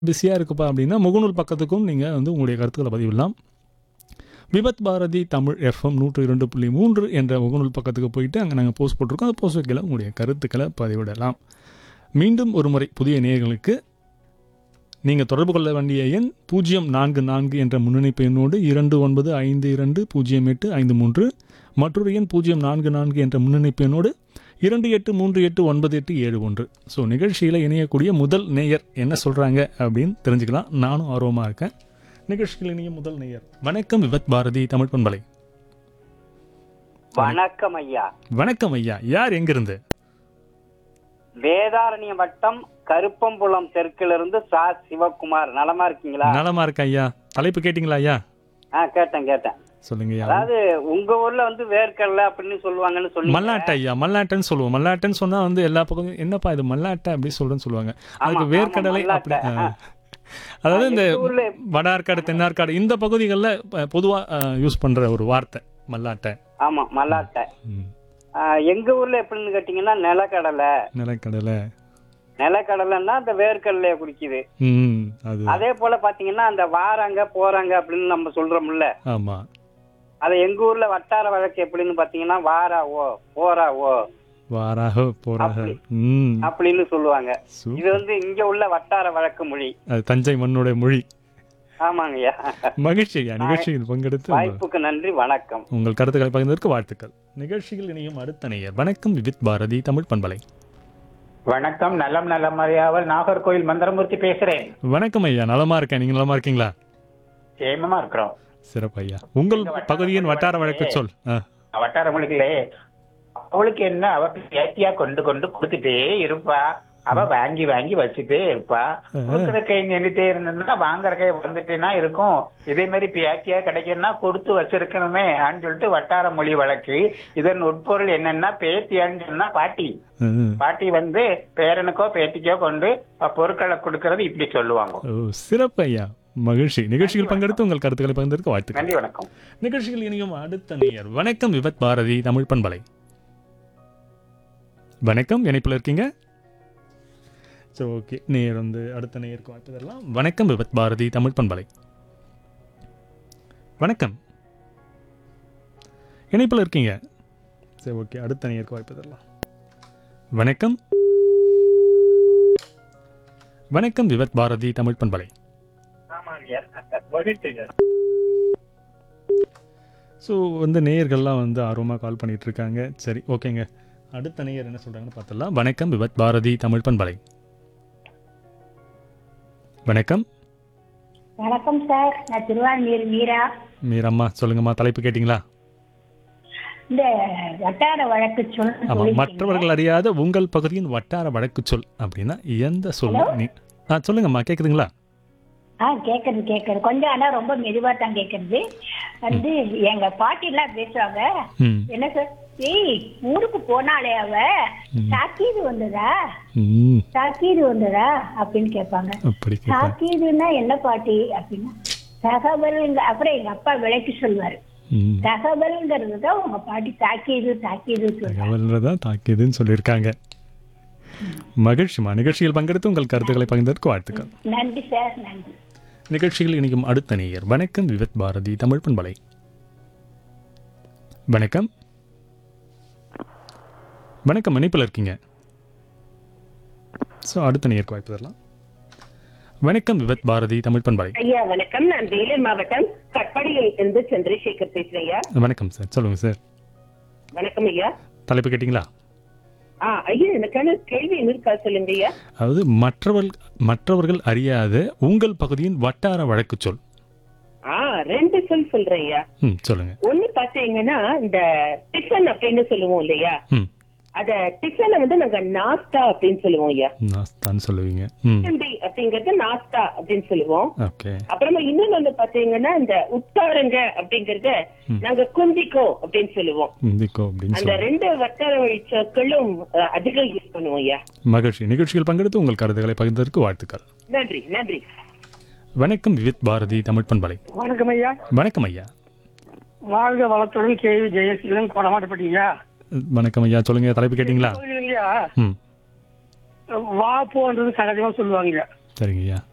பிஸியாக இருக்குப்பா அப்படின்னா முகநூல் பக்கத்துக்கும் நீங்கள் வந்து உங்களுடைய கருத்துக்களை பதிவிடலாம். விபத் பாரதி தமிழ் எஃப்எம் 102.3 என்ற முகநூல் பக்கத்துக்கு போயிட்டு அங்கே நாங்கள் போஸ்ட் போட்டிருக்கோம். அந்த போஸ்ட் கீழே உங்களுடைய கருத்துக்களை பதிவிடலாம். மீண்டும் ஒரு முறை புதிய நேயர்களுக்கு நீங்கள் தொடர்பு கொள்ள வேண்டிய எண் 044 என்ற முன்னணிப்பு எண்ணோடு 29520853, மற்றொரு எண் 044 என்ற முன்னணிப்பு எண்ணோடு 28389871. ஸோ நிகழ்ச்சியில் இணையக்கூடிய முதல் நேயர் என்ன சொல்கிறாங்க அப்படின்னு தெரிஞ்சுக்கலாம். நானும் ஆர்வமாக இருக்கேன். நிகழ்ச்சியில் இணைய முதல் நேயர். வணக்கம் விபத் பாரதி தமிழ் பண்பலை. வணக்கம் ஐயா. வணக்கம் ஐயா. யார் எங்கிருந்து? வேதாரண்யம் வட்டம் கருப்பம்புலம் தெற்கிலிருந்து சா சிவகுமார். நலமா இருக்கீங்களா? நலமா இருக்கேன் ஐயா. தலைப்பு கேட்டீங்களா ஐயா? கேட்டேன். சொல்லுங்க ஐயா. அதாவது உங்க ஊர்ல வந்து வேர்க்கடலை அப்படின்னு சொல்லுவாங்கன்னு சொன்னீங்க. மல்லாட்டை ஐயா, மல்லாட்டைன்னு சொல்லுவோம். மல்லாட்டைன்னு சொன்னா வந்து எல்லா பக்கம் என்னப்பா இது மல்லாட்டை அப்படி சொல்றேன்னு சொல்லுவாங்க. அதுக்கு வேர்க்கடலை அப்படி. அதாவது இந்த வடார்காடு தென்னார்காடு இந்த பகுதிகளில் பொதுவாக யூஸ் பண்ற ஒரு வார்த்தை மல்லாட்டை. ஆமா, மல்லாட்டை. எங்க ஊர்ல எப்படின்னு கேட்டீங்கன்னா நிலக்கடலைன்னா அந்த வேர்க்கடலைய குடிக்குது. அதே போல பாத்தீங்கன்னா அந்த வாராங்க போறாங்க அப்படின்னு நம்ம சொல்றோம்ல. ஆமா. அது எங்க ஊர்ல வட்டார வழக்கு எப்படின்னு பாத்தீங்கன்னா வாராவோ போராவோ வாராகோ போராக அப்படின்னு சொல்லுவாங்க. இது வந்து இங்க உள்ள வட்டார வழக்கு மொழி. அது தஞ்சை மண்ணுடைய மொழி. ஆமாங்கய்யா. மகிழ்ச்சி ஐயா. நிகழ்ச்சியில் பங்கெடுத்து வாய்ப்புக்கு நன்றி. வணக்கம். உங்கள் கருத்துக்களை பகிர்ந்ததற்கு வாழ்த்துக்கள். நிகழ்ச்சியில் இணையும் அடுத்த நேயர். வணக்கம் விவித் பாரதி தமிழ் பண்பலை. வணக்கம். நலமறியாவல் நாகர்கோயில் மந்திரமூர்த்தி பேசுறேன். வணக்கம் ஐயா. நலமா இருக்கேன். நீங்க நலமா இருக்கீங்களா? சேமமா இருக்கிறோம். சிறப்பு ஐயா. உங்கள் பகுதியின் வட்டார வழக்கு சொல். வட்டார மொழிகளே, அவளுக்கு என்ன, அவருக்கு ஏத்தியா கொண்டு கொண்டு கொடுத்துட்டே இருப்பா. அவ வாங்கி வாங்கி வச்சுட்டே இருப்பா. கொடுக்குற கை நின்றுட்டே இருந்ததுன்னா வாங்குற கை வந்துட்டேன்னா இருக்கும். இதே மாதிரி பேத்தியா கிடைக்கணும்னா கொடுத்து வச்சிருக்கணுமே அப்படின்னு சொல்லிட்டு வட்டார மொழி வழக்கு. இதன் உட்பொருள் என்னன்னா, பேத்தியான்னு சொன்னா பாட்டி. பாட்டி வந்து பேரனுக்கோ பேத்திக்கோ கொண்டு பொருட்களை கொடுக்கறது இப்படி சொல்லுவாங்க. சிறப்பு ஐயா. மகிழ்ச்சி. நிகழ்ச்சியில் பங்கெடுத்து உங்கள் கருத்துக்களை பகிர்ந்ததற்கு வாழ்த்துக்கள். நன்றி. வணக்கம். நிகழ்ச்சியில் இணையும் அடுத்த நேயர். வணக்கம் விபத் பாரதி தமிழ் பண்பலை. வணக்கம், இணைப்பில் இருக்கீங்க? சரி, ஓகே. நேயர் வந்து அடுத்த நேயருக்கு வாய்ப்பு தரலாம். வணக்கம் விபத் பாரதி தமிழ் பண்பலை. வணக்கம், இணைப்பில் இருக்கீங்க? சரி, ஓகே. அடுத்த நேயருக்கு வாய்ப்பு தரலாம். வணக்கம். வணக்கம் விபத் பாரதி தமிழ் பண்பலை. ஸோ வந்து நேயர்கள்லாம் வந்து ஆர்வமாக கால் பண்ணிட்டு இருக்காங்க. சரி, ஓகேங்க. அடுத்த நேயர் என்ன சொல்றாங்கன்னு பார்த்துடலாம். வணக்கம் விபத் பாரதி தமிழ் பண்பலை. வணக்கம். வணக்கம் சார். நான் திருவாரூர் மீரம்மா. சொல்லுங்கம்மா. தலைப்பு கேட்டிங்களா? இந்த வட்டார வழக்கு சொல். ஆமாம். மற்றவர்கள் அறியாத உங்கள் பகுதியின் வட்டார வழக்கு சொல் அப்படின்னா எந்த சொல்? சொல்லுங்கம்மா. கேட்குதுங்களா? கேக்குறது கொஞ்சம். ஆனா ரொம்ப மெதுவா தான் கேக்குறது. வந்து எங்க பாட்டி எல்லாம் பேசுவாங்க. என்ன சார், ஊருக்கு போனாலே அவ சாக்கீது வந்ததா அப்படின்னு கேட்பாங்க. சாக்கீதுன்னா என்ன பாட்டி அப்படின்னா தகவல். அப்புறம் எங்க அப்பா விலைக்கு சொல்லுவாரு, தகவல்ங்கிறது தான் உங்க பாட்டி தாக்கீதுன்னு சொல்லியிருக்காங்க. மகிழ்ச்சிமா. நிகழ்ச்சியில் பங்கெடுத்து உங்கள் கருத்துக்களை பகிர்ந்ததற்கு வாழ்த்துக்கள். நன்றி சார். நன்றி. நிகழ்ச்சியில் இணைக்கும் அடுத்த நேயர். வணக்கம் விவித் பாரதி தமிழ் பண்பலை. வணக்கம். வணக்கம், இணைப்பில் இருக்கீங்க? ஸோ அடுத்த நேயருக்கு வாய்ப்பு தரலாம். வணக்கம் விவித் பாரதி தமிழ் பண்பலை. ஐயா வணக்கம். நான் வேலூர் மாவட்டம் கட்பாடியில் இருந்து சந்திரசேகர் பேசுறேன் ஐயா. வணக்கம் சார். சொல்லுங்க சார். வணக்கம் ஐயா. தலைப்பு கேட்டீங்களா? ஐயா, எனக்கான கேள்வி இருக்கா சொல்லுங்க ஐயா. அதாவது மற்றவர்கள் அறியாத உங்கள் பகுதியின் வட்டார வழக்கு சொல். ரெண்டு சொல் சொல்றேன் ஐயா. சொல்லுங்க. ஒண்ணு பாத்தீங்கன்னா இந்த டிஃபன் அப்படின்னு சொல்லுவோம் இல்லையா, அத டிஃபனை வந்து நாங்க நாஸ்டா அப்படின்னு சொல்லுவோம் ஐயா. நாஸ்தான்னு சொல்லுவீங்க. அப்படிங்கறது நாஸ்டா அப்படின்னு சொல்லுவோம். ஓகே. அப்புறமா இன்னொன்னு வந்து பாத்தீங்கன்னா இந்த உட்காருங்க அப்படிங்கறத நாங்க குந்திக்கோ அப்படின்னு சொல்லுவோம். அந்த ரெண்டு வட்டார வழி சொற்களும் அதிகம் யூஸ் பண்ணுவோம் ஐயா. மகிழ்ச்சி. நிகழ்ச்சியில் பங்கெடுத்து உங்கள் கருத்துக்களை பகிர்ந்ததற்கு வாழ்த்துக்கள். நன்றி. நன்றி. வணக்கம் விவித் பாரதி தமிழ் பண்பலை. வணக்கம் ஐயா. வணக்கம் ஐயா. வாழ்க வளத்துடன் கேவி ஜெயசீலன் கொடமாட்டப்பட்டீங்க. வணக்கம் ஐயா. சொல்லுங்க. தலைப்பு கேட்டீங்களா? வா போன்றது சகஜமா சொல்லுவாங்க. சரிங்க ஐயா.